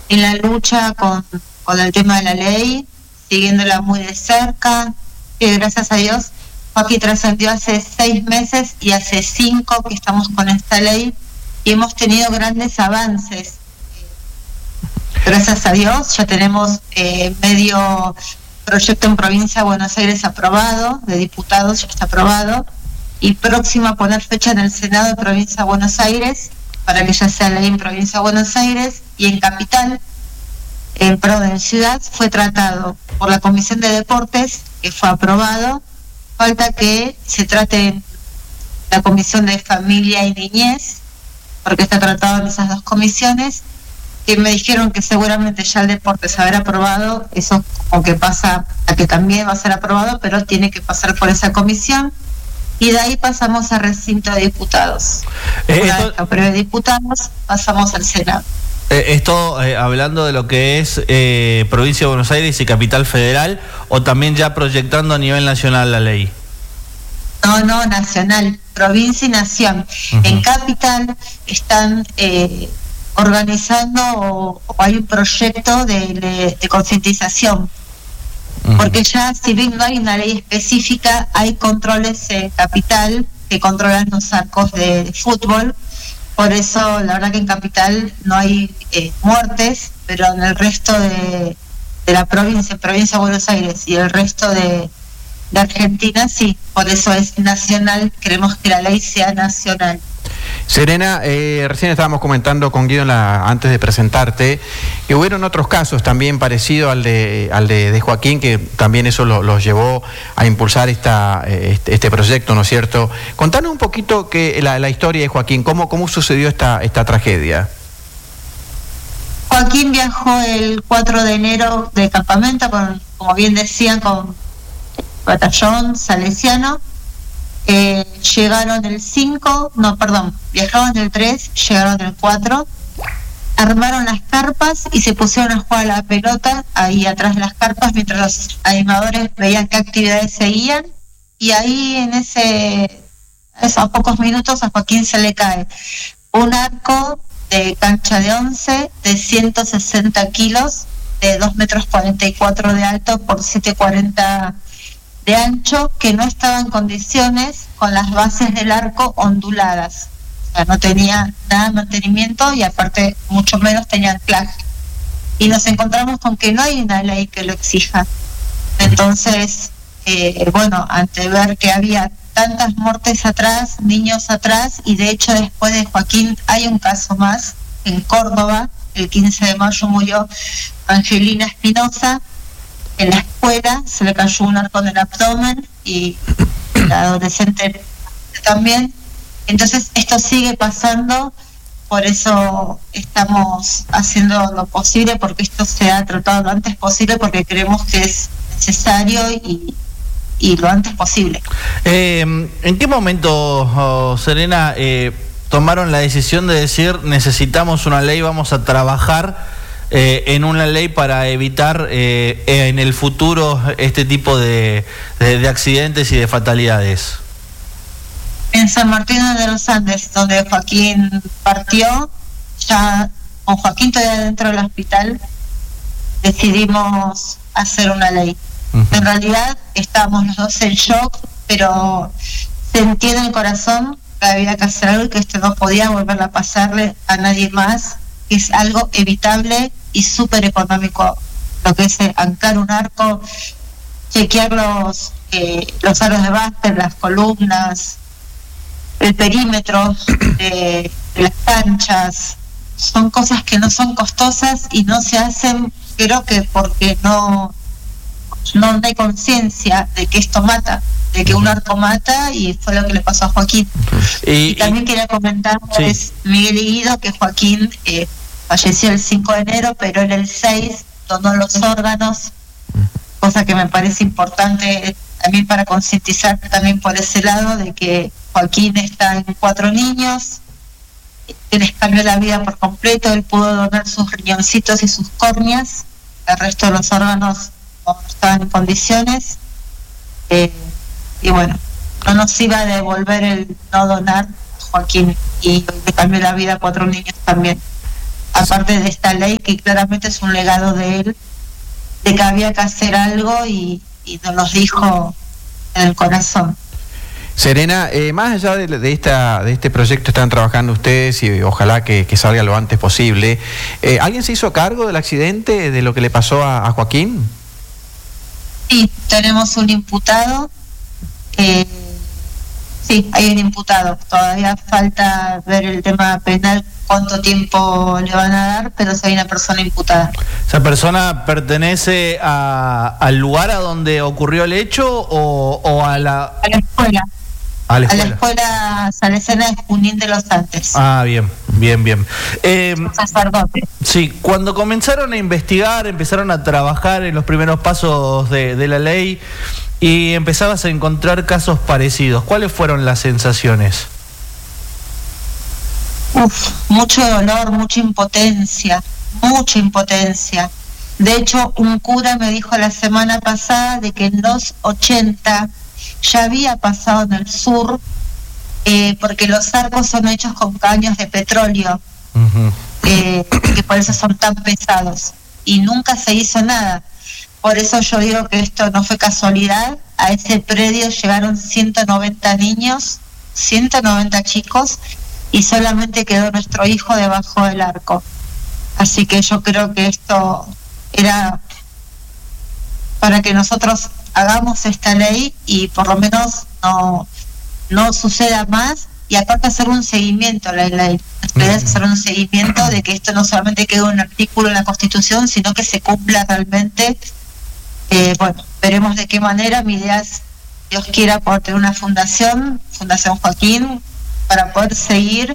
en la lucha con el tema de la ley, siguiéndola muy de cerca, y gracias a Dios, Joaquín trascendió hace 6 meses y hace 5 que estamos con esta ley y hemos tenido grandes avances. Gracias a Dios, ya tenemos medio proyecto en Provincia de Buenos Aires aprobado, de diputados ya está aprobado, y próximo a poner fecha en el Senado de Provincia de Buenos Aires, para que ya sea ley en Provincia de Buenos Aires, y en Capital, en Ciudad, fue tratado por la Comisión de Deportes, que fue aprobado. Falta que se trate en la Comisión de Familia y Niñez, porque está tratado en esas 2 comisiones, que me dijeron que seguramente ya el deporte se habrá aprobado, eso como que pasa a que también va a ser aprobado, pero tiene que pasar por esa comisión, y de ahí pasamos a recinto de diputados. Una vez que apruebe diputados, pasamos al Senado. Esto hablando de lo que es Provincia de Buenos Aires y Capital Federal, o también ya proyectando a nivel nacional la ley. No, nacional, provincia y nación. Uh-huh. En Capital están organizando o hay un proyecto de concientización, uh-huh, porque ya si bien no hay una ley específica, hay controles en Capital que controlan los arcos de fútbol. Por eso la verdad que en Capital no hay muertes, pero en el resto de la provincia de Buenos Aires y el resto de Argentina sí, por eso es nacional, queremos que la ley sea nacional. Serena, recién estábamos comentando con Guido antes de presentarte que hubieron otros casos también parecidos al de Joaquín, que también eso los llevó a impulsar este proyecto, ¿no es cierto? Contanos un poquito la historia de Joaquín, cómo sucedió esta tragedia. Joaquín viajó el 4 de enero de campamento, como bien decían, con batallón salesiano. Llegaron el 5, viajaban el 3, llegaron el 4, armaron las carpas y se pusieron a jugar a la pelota ahí atrás de las carpas mientras los animadores veían qué actividades seguían, y ahí a pocos minutos a Joaquín se le cae un arco de cancha de 11 de 160 kilos, de 2,44 metros de alto por 7,40 de ancho, que no estaba en condiciones, con las bases del arco onduladas, o sea, no tenía nada de mantenimiento y aparte mucho menos tenía anclaje, y nos encontramos con que no hay una ley que lo exija. Entonces ante ver que había tantas muertes atrás, niños atrás, y de hecho después de Joaquín hay un caso más en Córdoba, el 15 de mayo murió Angelina Espinosa. En la escuela se le cayó un arco en el abdomen y la adolescente también. Entonces esto sigue pasando, por eso estamos haciendo lo posible porque esto sea tratado lo antes posible, porque creemos que es necesario y lo antes posible. ¿En qué momento, Serena, tomaron la decisión de decir necesitamos una ley, vamos a trabajar en una ley para evitar en el futuro este tipo de accidentes y de fatalidades? En San Martín de los Andes, donde Joaquín partió, ya con Joaquín todavía dentro del hospital, decidimos hacer una ley. Uh-huh. En realidad estábamos los dos en shock, pero sentí en el corazón que había que hacer algo y que esto no podía volver a pasarle a nadie más, que es algo evitable y súper económico, lo que es ancar un arco, chequear los aros de básquet, las columnas, el perímetro de las canchas. Son cosas que no son costosas y no se hacen, creo que porque no hay conciencia de que esto mata, de que un arco mata, y fue lo que le pasó a Joaquín. Y también quería comentar, sí, Miguel y Guido, que Joaquín falleció el 5 de enero, pero en el 6 donó los órganos, cosa que me parece importante también para concientizar también por ese lado, de que Joaquín está en 4 niños, que les cambió la vida por completo. Él pudo donar sus riñoncitos y sus córneas, el resto de los órganos no estaban en condiciones, y bueno, no nos iba a devolver el no donar Joaquín, y le cambió la vida a 4 niños también. aparte de esta ley que claramente es un legado de él, de que había que hacer algo y nos lo dijo en el corazón. Serena, más allá de este proyecto que están trabajando ustedes y ojalá que salga lo antes posible, ¿alguien se hizo cargo del accidente, de lo que le pasó a Joaquín? Sí, tenemos un imputado. Sí, hay un imputado. Todavía falta ver el tema penal, cuánto tiempo le van a dar, pero sí hay una persona imputada. ¿Esa persona pertenece al lugar a donde ocurrió el hecho o a la escuela? A la escuela salesiana de Junín de los Andes. Ah, bien. Sacerdote. Sí, cuando comenzaron a investigar, empezaron a trabajar en los primeros pasos de la ley y empezabas a encontrar casos parecidos, ¿cuáles fueron las sensaciones? Mucho dolor, mucha impotencia. De hecho, un cura me dijo la semana pasada de que en los 80 ya había pasado en el sur, porque los arcos son hechos con caños de petróleo, que por eso son tan pesados, y nunca se hizo nada. Por eso yo digo que esto no fue casualidad. A ese predio llegaron 190 niños, 190 chicos, y solamente quedó nuestro hijo debajo del arco. Así que yo creo que esto era para que nosotros hagamos esta ley y por lo menos no suceda más, y aparte hacer un seguimiento. La idea es hacer un seguimiento de que esto no solamente quede un artículo en la Constitución, sino que se cumpla realmente. Bueno, veremos de qué manera. Mi idea es, Dios quiera, poder tener una Fundación Joaquín, para poder seguir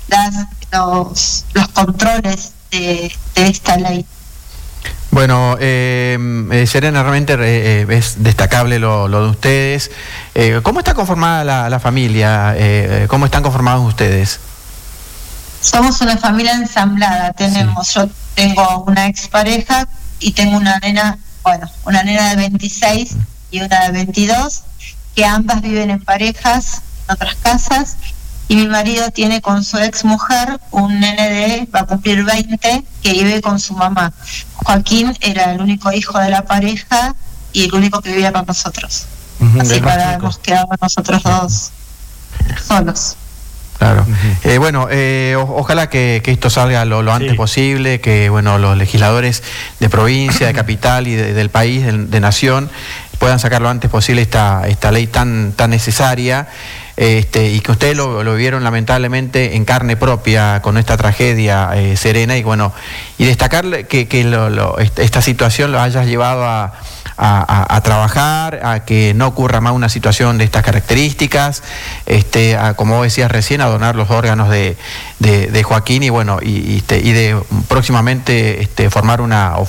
los controles de esta ley. Bueno, Serena, realmente es destacable lo de ustedes. ¿Cómo está conformada la familia? ¿Cómo están conformados ustedes? Somos una familia ensamblada. Yo tengo una expareja y tengo una nena de 26 y una de 22, que ambas viven en parejas en otras casas, y mi marido tiene con su ex mujer un nene va a cumplir 20, que vive con su mamá. Joaquín era el único hijo de la pareja y el único que vivía con nosotros. Así que ahora hemos quedado nosotros dos solos. Claro. Ojalá que esto salga lo antes posible, que los legisladores de provincia, de capital y del país, de nación, puedan sacar lo antes posible esta ley tan necesaria, y que ustedes lo vivieron lamentablemente en carne propia con esta tragedia, Serena, y destacar que esta situación lo hayas llevado a trabajar, a que no ocurra más una situación de estas características, como decías recién, a donar los órganos de Joaquín y de próximamente formar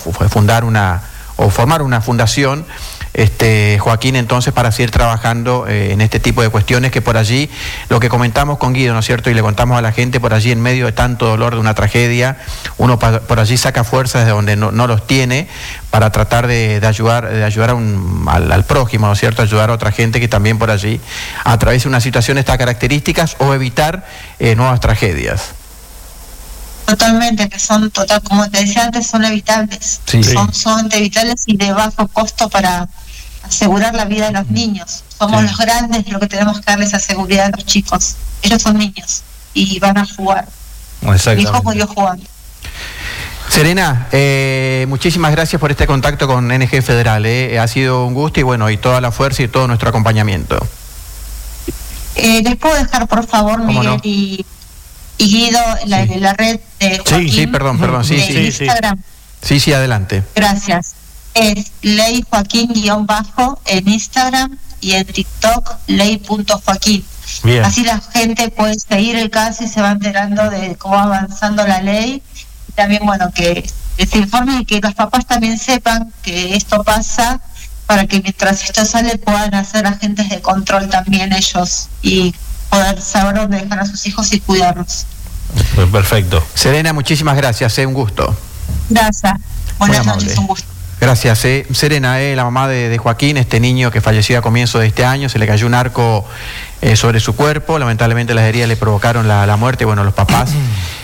una fundación, Joaquín, entonces, para seguir trabajando en este tipo de cuestiones, que por allí, lo que comentamos con Guido, ¿no es cierto?, y le contamos a la gente, por allí en medio de tanto dolor de una tragedia, uno por allí saca fuerzas de donde no los tiene, para tratar de ayudar al prójimo, ¿no es cierto?, ayudar a otra gente que también por allí atraviesa una situación de estas características, o evitar nuevas tragedias. Totalmente, que son como te decía antes, son evitables. Son evitables y de bajo costo para asegurar la vida de los niños. Somos los grandes lo que tenemos que darles esa seguridad a los chicos. Ellos son niños y van a jugar. Mi hijo murió jugando. Serena, muchísimas gracias por este contacto con NG Federal. Ha sido un gusto y toda la fuerza y todo nuestro acompañamiento. ¿Les puedo dejar, por favor, Miguel y Guido, la red de Joaquín? Perdón, Instagram. Sí, adelante. Gracias. Es Ley Joaquín -- en Instagram, y en TikTok ley.joaquín. Bien. Así la gente puede seguir el caso y se va enterando de cómo va avanzando la ley. Y también, que se informe y que los papás también sepan que esto pasa, para que mientras esto sale puedan hacer agentes de control también ellos y poder saber dónde dejar a sus hijos y cuidarlos. Perfecto. Serena, muchísimas gracias, un gusto. Gracias. Buenas noches, un gusto. Gracias. Serena, la mamá de Joaquín, este niño que falleció a comienzos de este año, se le cayó un arco sobre su cuerpo, lamentablemente las heridas le provocaron la muerte. Los papás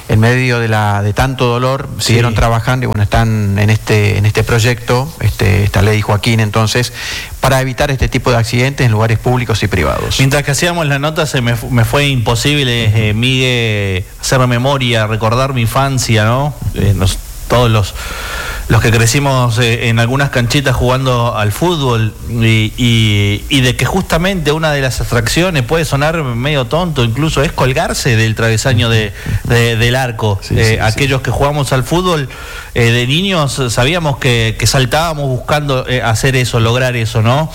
en medio de tanto dolor, siguieron trabajando y bueno, están en este proyecto, esta ley Joaquín, entonces, para evitar este tipo de accidentes en lugares públicos y privados. Mientras que hacíamos la nota me fue imposible, Miguel, hacer memoria, recordar mi infancia, ¿no? Todos los que crecimos en algunas canchitas jugando al fútbol y de que justamente una de las atracciones, puede sonar medio tonto, incluso es colgarse del travesaño del arco. Aquellos que jugamos al fútbol de niños sabíamos que saltábamos buscando hacer eso, lograr eso, ¿no?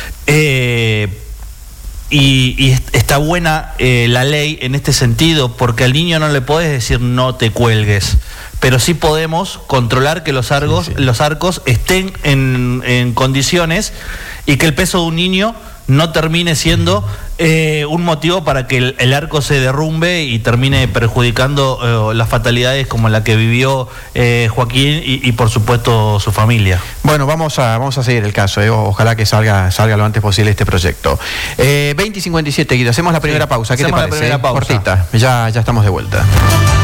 Y está buena la ley en este sentido, porque al niño no le podés decir no te cuelgues, pero sí podemos controlar que los arcos estén en condiciones y que el peso de un niño no termine siendo un motivo para que el arco se derrumbe y termine perjudicando las fatalidades como la que vivió Joaquín y por supuesto su familia. Bueno, vamos a seguir el caso, ojalá que salga lo antes posible este proyecto. 20:57, Guido, hacemos la primera pausa, ¿qué te parece? La primera pausa. Cortita, ya estamos de vuelta.